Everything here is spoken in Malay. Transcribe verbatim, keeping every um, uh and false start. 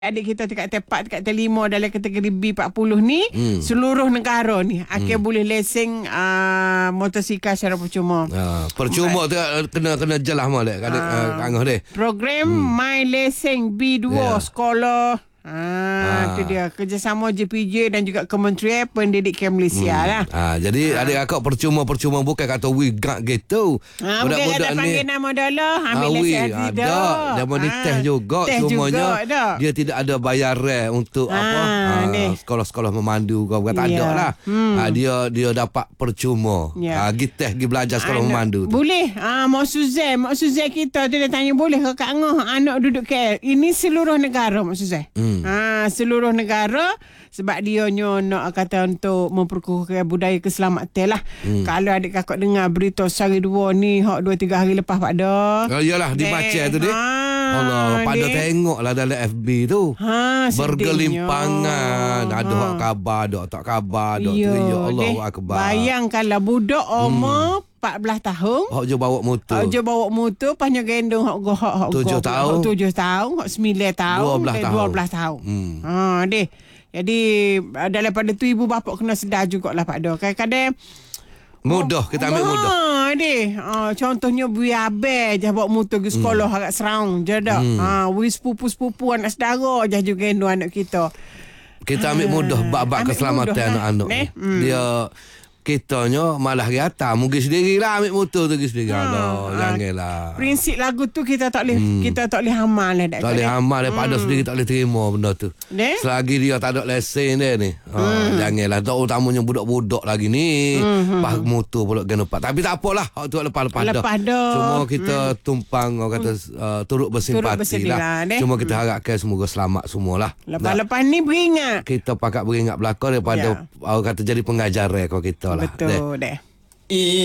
adik kita tingkat tepat, tingkat telima dalam kategori B empat puluh ni, hmm. seluruh negara ni akhir hmm. boleh lesen uh, motosikal secara percuma. Ha, percuma tu kena kena jelas molek kan uh, angah deh. Program hmm. My Lesen B dua yeah. sekolah. Ah, ha. Itu dia kerjasama J P J dan juga Kementerian Pendidikan Malaysia hmm. lah. Ha, jadi ha. adik akak percuma-percuma bukan kata we gak gitu. Ha, budak-budak ni panggil nama dulu ambil ha, lesen tidak. Dia mau dites juga test semuanya. Juga, dia tidak ada bayaran untuk ha, apa? Ha, sekolah-sekolah memandu kau bukan tak yeah. ada lah. Hmm. Ha, dia dia dapat percuma. Yeah. Ha, pergi test pergi belajar sekolah anak, memandu tu. Boleh. Ah, ha, Mak Suzai, Mak Suzai kita tu dia tanya boleh ke Kak Ngah anak duduk K L. Ini seluruh negara Mak Suzai. Hmm. Ha, seluruh negara sebab dia nak kata untuk memperkukuhkan budaya keselamatan lah. Hmm. Kalau adik kakak dengar berita sehari dua ni hak dua tiga hari lepas pada. Oh iyalah dibaca tu dia. Ha, Allah pada dek. Tengoklah dalam F B tu. Ha, bergelimpangan. Ha. Ada hak khabar, ada tak khabar, ada tu ya Allah akbar. Bayangkanlah budak umur hmm. empat belas tahun. Hak je bawa motor. Hak je bawa motor panjang gendong hak go hak hak tujuh tahun. Hak tujuh tahun, hak sembilan tahun, dua belas tahun. Hmm. Ha deh. Jadi daripada tu ibu bapa kena sedar jugalah Pak Do. Kadang-kadang mudah kita ambil mudah. Ha deh. Ha contohnya bui abe je bawa motor pergi sekolah hmm. agak serang je dak. Hmm. Ha wi sepupu-sepupu anak saudara je juga gendong anak kita. Kita ambil mudah bab-bab keselamatan anak-anak. Hmm. Dia kitanya malah rata mungkin sendirilah ambil motor tu pergi sendiri. Ha, Allah ha, janganlah. Prinsip lagu tu kita tak boleh hmm. kita tak boleh amal lah dak. Tak boleh amal daripada hmm. sendiri tak boleh terima benda tu. De? Selagi dia tak ada lesen dia ni. Ha, hmm. janganlah tak utamanya budak-budak lagi ni. Hmm. Pas motor pula kena pak. Tapi tak apalah hak tu lepas-lepas dah. Lepas dah. Cuma kita hmm. tumpang orang kata uh, turut bersimpati turut lah. De? Cuma kita hmm. harapkan semoga selamat semualah. Lepas-lepas ni beringat. Kita pakat beringat belakang daripada yeah. orang kata jadi pengajar kalau kita lah. Betul deh.